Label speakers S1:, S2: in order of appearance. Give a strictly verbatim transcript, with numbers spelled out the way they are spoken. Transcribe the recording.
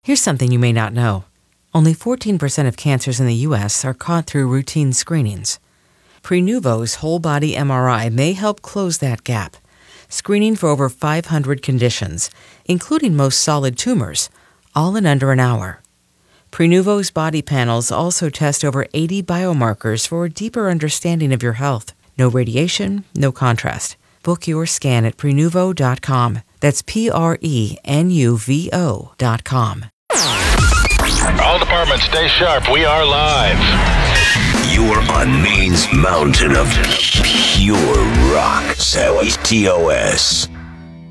S1: Here's something you may not know. Only fourteen percent of cancers in the U S are caught through routine screenings. Prenuvo's whole-body M R I may help close that gap, screening for over five hundred conditions, including most solid tumors, all in under an hour. Prenuvo's body panels also test over eighty biomarkers for a deeper understanding of your health. No radiation, no contrast. Book your scan at Prenuvo dot com. That's P R E N U V O dot com.
S2: All departments, stay sharp. We are live.
S3: You're on Maine's mountain of pure rock. T O S.